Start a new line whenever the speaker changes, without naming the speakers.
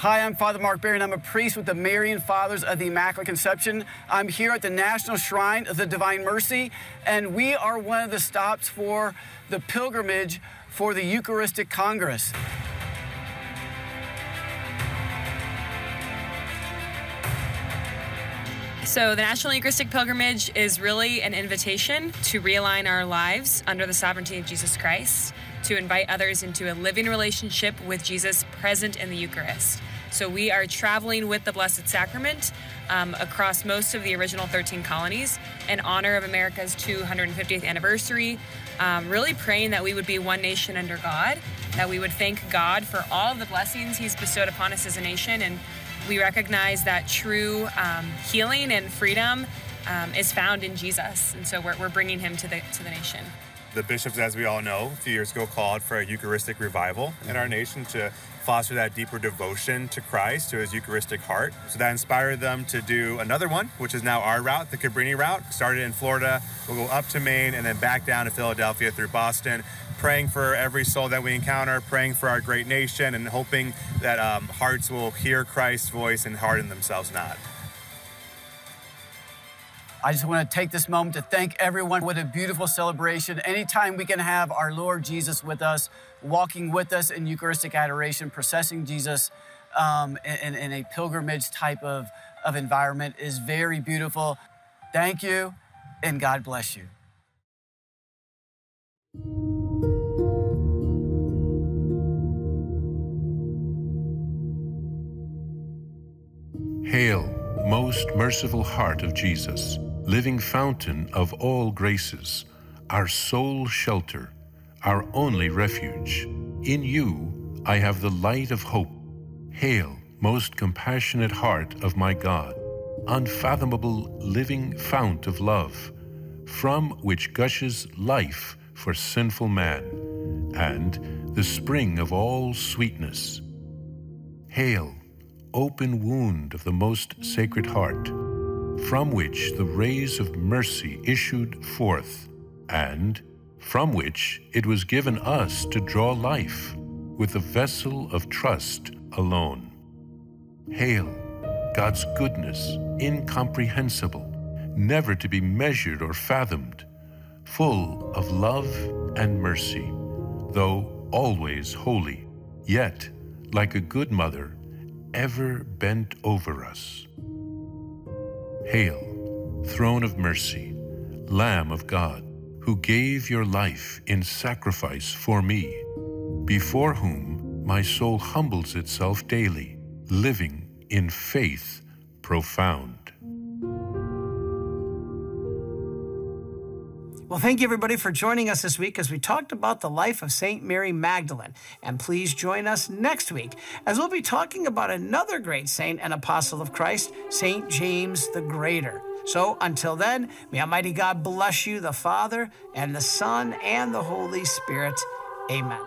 Hi, I'm Father Mark Berry, and I'm a priest with the Marian Fathers of the Immaculate Conception. I'm here at the National Shrine of the Divine Mercy, and we are one of the stops for the pilgrimage for the Eucharistic Congress.
So the National Eucharistic Pilgrimage is really an invitation to realign our lives under the sovereignty of Jesus Christ, to invite others into a living relationship with Jesus present in the Eucharist. So we are traveling with the Blessed Sacrament across most of the original 13 colonies in honor of America's 250th anniversary, really praying that we would be one nation under God, that we would thank God for all of the blessings He's bestowed upon us as a nation, and we recognize that true healing and freedom is found in Jesus, and so we're bringing Him to the nation.
The bishops, as we all know, a few years ago called for a Eucharistic revival in our nation to foster that deeper devotion to Christ, to His Eucharistic heart. So that inspired them to do another one, which is now our route, the Cabrini route. Started in Florida, we'll go up to Maine and then back down to Philadelphia through Boston, praying for every soul that we encounter, praying for our great nation, and hoping that hearts will hear Christ's voice and harden themselves not.
I just want to take this moment to thank everyone. What a beautiful celebration. Anytime we can have our Lord Jesus with us, walking with us in Eucharistic adoration, processing Jesus in a pilgrimage type of environment is very beautiful. Thank you, and God bless you.
Hail, most merciful heart of Jesus, living fountain of all graces, our sole shelter, our only refuge. In you I have the light of hope. Hail, most compassionate heart of my God, unfathomable living fount of love, from which gushes life for sinful man, and the spring of all sweetness. Hail, open wound of the most sacred heart, from which the rays of mercy issued forth, and from which it was given us to draw life with the vessel of trust alone. Hail, God's goodness, incomprehensible, never to be measured or fathomed, full of love and mercy, though always holy, yet, like a good mother, ever bent over us. Hail, throne of mercy, Lamb of God, who gave your life in sacrifice for me, before whom my soul humbles itself daily, living in faith profound.
Well, thank you, everybody, for joining us this week as we talked about the life of St. Mary Magdalene. And please join us next week as we'll be talking about another great saint and apostle of Christ, St. James the Greater. So until then, may Almighty God bless you, the Father, and the Son, and the Holy Spirit. Amen.